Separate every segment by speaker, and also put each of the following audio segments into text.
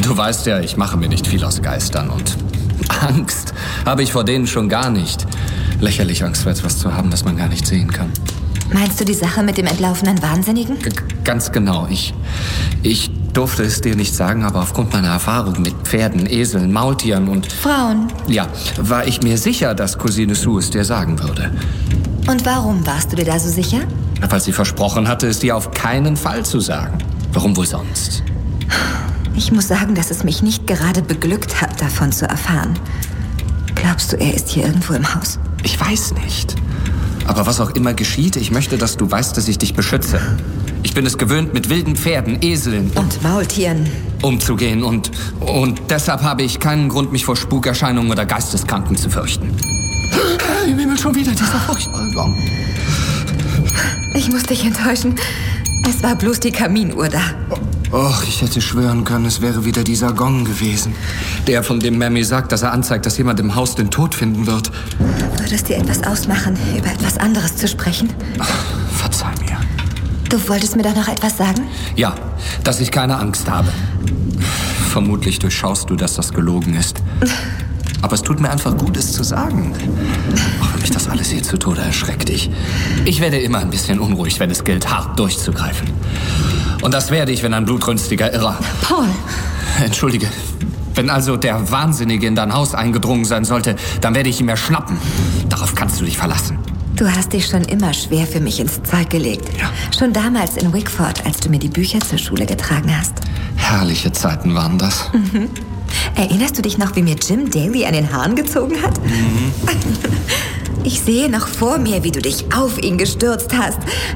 Speaker 1: Du weißt ja, ich mache mir nicht viel aus Geistern und Angst habe ich vor denen schon gar nicht. Lächerlich Angst vor etwas zu haben, das man gar nicht sehen kann.
Speaker 2: Meinst du die Sache mit dem entlaufenen Wahnsinnigen?
Speaker 1: Ganz genau. Ich durfte es dir nicht sagen, aber aufgrund meiner Erfahrung mit Pferden, Eseln, Maultieren und...
Speaker 2: Frauen.
Speaker 1: Ja, war ich mir sicher, dass Cousine Sue es dir sagen würde.
Speaker 2: Und warum warst du dir da so sicher?
Speaker 1: Weil sie versprochen hatte, es dir auf keinen Fall zu sagen. Warum wohl sonst?
Speaker 2: Ich muss sagen, dass es mich nicht gerade beglückt hat, davon zu erfahren. Glaubst du, er ist hier irgendwo im Haus?
Speaker 1: Ich weiß nicht. Aber was auch immer geschieht, ich möchte, dass du weißt, dass ich dich beschütze. Ich bin es gewöhnt, mit wilden Pferden, Eseln
Speaker 2: und Maultieren
Speaker 1: umzugehen. Und deshalb habe ich keinen Grund, mich vor Spukerscheinungen oder Geisteskranken zu fürchten. Ich will schon wieder dieser furchtbare Gong.
Speaker 2: Ich muss dich enttäuschen. Es war bloß die Kaminuhr da.
Speaker 1: Och, ich hätte schwören können, es wäre wieder dieser Gong gewesen. Der, von dem Mammy sagt, dass er anzeigt, dass jemand im Haus den Tod finden wird.
Speaker 2: Würde es dir etwas ausmachen, über etwas anderes zu sprechen?
Speaker 1: Ach, verzeih mir.
Speaker 2: Du wolltest mir doch noch etwas sagen?
Speaker 1: Ja, dass ich keine Angst habe. Vermutlich durchschaust du, dass das gelogen ist. Aber es tut mir einfach gut, es zu sagen. Auch wenn mich das alles hier zu Tode erschreckt. Ich werde immer ein bisschen unruhig, wenn es gilt, hart durchzugreifen. Und das werde ich, wenn ein blutrünstiger Irrer...
Speaker 2: Paul!
Speaker 1: Entschuldige. Wenn also der Wahnsinnige in dein Haus eingedrungen sein sollte, dann werde ich ihn mir schnappen. Darauf kannst du dich verlassen.
Speaker 2: Du hast dich schon immer schwer für mich ins Zeug gelegt.
Speaker 1: Ja.
Speaker 2: Schon damals in Wickford, als du mir die Bücher zur Schule getragen hast.
Speaker 1: Herrliche Zeiten waren das.
Speaker 2: Mhm. Erinnerst du dich noch, wie mir Jim Daly an den Haaren gezogen hat?
Speaker 1: Mhm.
Speaker 2: Ich sehe noch vor mir, wie du dich auf ihn gestürzt hast.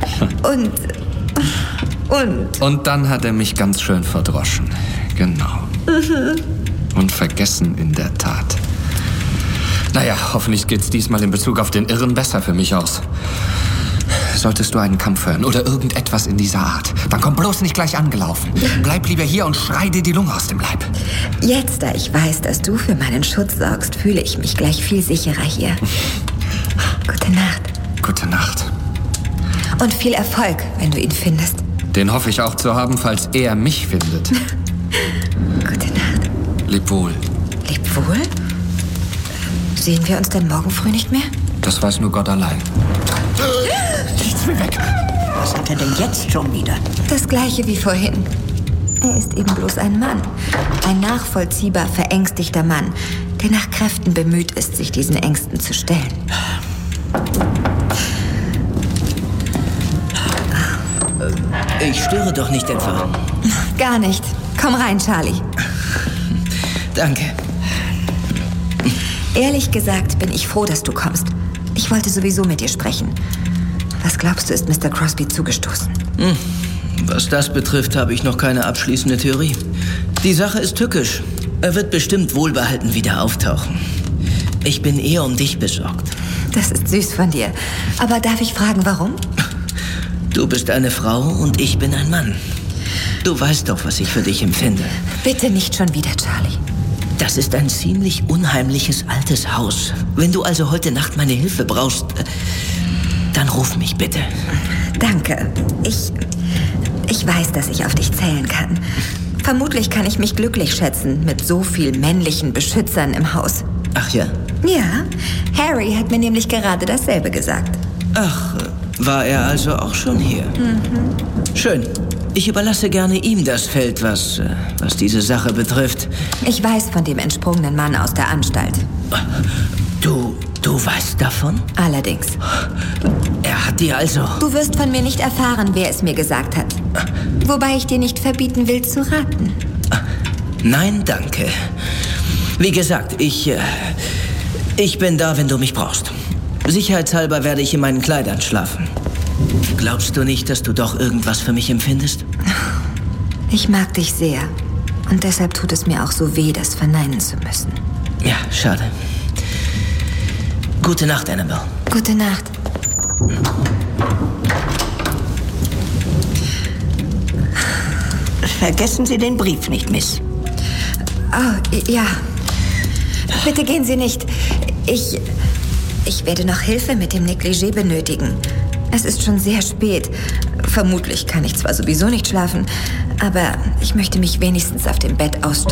Speaker 1: Und dann hat er mich ganz schön verdroschen. Genau.
Speaker 2: Mhm.
Speaker 1: Und vergessen in der Tat. Naja, hoffentlich geht's diesmal in Bezug auf den Irren besser für mich aus. Solltest du einen Kampf hören oder irgendetwas in dieser Art, dann komm bloß nicht gleich angelaufen. Bleib lieber hier und schrei dir die Lunge aus dem Leib.
Speaker 2: Jetzt, da ich weiß, dass du für meinen Schutz sorgst, fühle ich mich gleich viel sicherer hier. Gute Nacht.
Speaker 1: Gute Nacht.
Speaker 2: Und viel Erfolg, wenn du ihn findest.
Speaker 1: Den hoffe ich auch zu haben, falls er mich findet.
Speaker 2: Gute Nacht.
Speaker 1: Leb wohl.
Speaker 2: Leb wohl? Sehen wir uns denn morgen früh nicht mehr?
Speaker 1: Das weiß nur Gott allein.
Speaker 3: Nichts mehr weg. Was hat er denn jetzt schon wieder?
Speaker 2: Das Gleiche wie vorhin. Er ist eben bloß ein Mann. Ein nachvollziehbar verängstigter Mann, der nach Kräften bemüht ist, sich diesen Ängsten zu stellen.
Speaker 4: Ich störe doch nicht etwa.
Speaker 2: Gar nicht. Komm rein, Charlie.
Speaker 4: Danke.
Speaker 2: Ehrlich gesagt bin ich froh, dass du kommst. Ich wollte sowieso mit dir sprechen. Was glaubst du, ist Mr. Crosby zugestoßen?
Speaker 4: Was das betrifft, habe ich noch keine abschließende Theorie. Die Sache ist tückisch. Er wird bestimmt wohlbehalten wieder auftauchen. Ich bin eher um dich besorgt.
Speaker 2: Das ist süß von dir. Aber darf ich fragen, warum?
Speaker 4: Du bist eine Frau und ich bin ein Mann. Du weißt doch, was ich für dich empfinde.
Speaker 2: Bitte nicht schon wieder, Charlie.
Speaker 4: Das ist ein ziemlich unheimliches altes Haus. Wenn du also heute Nacht meine Hilfe brauchst, dann ruf mich bitte.
Speaker 2: Danke. Ich weiß, dass ich auf dich zählen kann. Vermutlich kann ich mich glücklich schätzen mit so viel männlichen Beschützern im Haus.
Speaker 4: Ach ja?
Speaker 2: Ja, Harry hat mir nämlich gerade dasselbe gesagt.
Speaker 4: Ach, war er also auch schon hier?
Speaker 2: Mhm.
Speaker 4: Schön. Ich überlasse gerne ihm das Feld, was diese Sache betrifft.
Speaker 2: Ich weiß von dem entsprungenen Mann aus der Anstalt.
Speaker 4: Du weißt davon?
Speaker 2: Allerdings.
Speaker 4: Er hat dir also...
Speaker 2: Du wirst von mir nicht erfahren, wer es mir gesagt hat. Wobei ich dir nicht verbieten will, zu raten.
Speaker 4: Nein, danke. Wie gesagt, ich bin da, wenn du mich brauchst. Sicherheitshalber werde ich in meinen Kleidern schlafen. Glaubst du nicht, dass du doch irgendwas für mich empfindest?
Speaker 2: Ich mag dich sehr. Und deshalb tut es mir auch so weh, das verneinen zu müssen.
Speaker 4: Ja, schade. Gute Nacht, Annabelle.
Speaker 2: Gute Nacht.
Speaker 3: Vergessen Sie den Brief nicht, Miss.
Speaker 2: Oh, ja. Bitte gehen Sie nicht. Ich werde noch Hilfe mit dem Negligé benötigen. Es ist schon sehr spät. Vermutlich kann ich zwar sowieso nicht schlafen, aber ich möchte mich wenigstens auf dem Bett ausstrecken.